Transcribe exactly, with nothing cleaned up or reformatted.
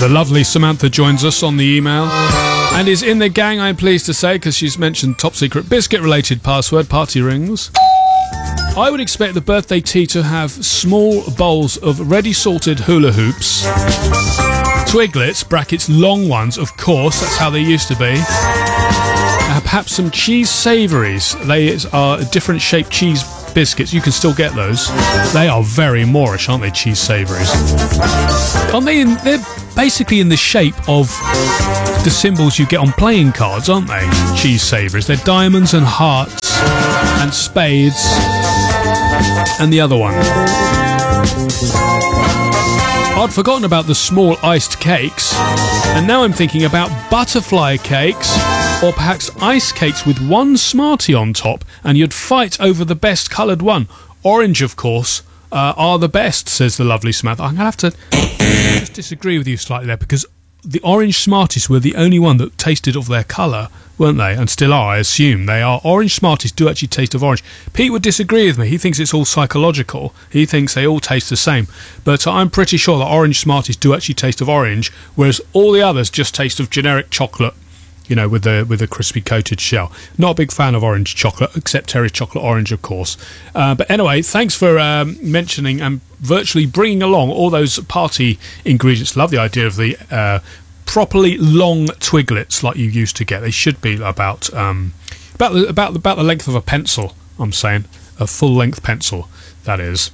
The lovely Samantha joins us on the email and is in the gang, I'm pleased to say, because she's mentioned top secret biscuit related password, party rings. I would expect the birthday tea to have small bowls of ready salted hula hoops, twiglets, brackets long ones, of course, that's how they used to be. Uh, perhaps some cheese savouries. They are different shaped cheese biscuits. You can still get those. They are very Moorish, aren't they, cheese savouries? Aren't they in, they're basically in the shape of the symbols you get on playing cards, aren't they? Cheese savouries. They're diamonds and hearts and spades and the other one. I'd forgotten about the small iced cakes, and now I'm thinking about butterfly cakes, or perhaps ice cakes with one Smartie on top, and you'd fight over the best coloured one. Orange, of course, uh, are the best, says the lovely Samantha. I'm going to have to just disagree with you slightly there, because the orange Smarties were the only one that tasted of their colour, weren't they? And still are, I assume. They are. Orange Smarties do actually taste of orange. Pete would disagree with me. He thinks it's all psychological. He thinks they all taste the same. But I'm pretty sure that orange Smarties do actually taste of orange, whereas all the others just taste of generic chocolate, you know, with the with the crispy coated shell. Not a big fan of orange chocolate, except Terry's Chocolate Orange, of course. Uh, but anyway, thanks for um, mentioning and virtually bringing along all those party ingredients. Love the idea of the uh, properly long twiglets like you used to get. They should be about um, about the, about about the length of a pencil. I'm saying a full length pencil. That is.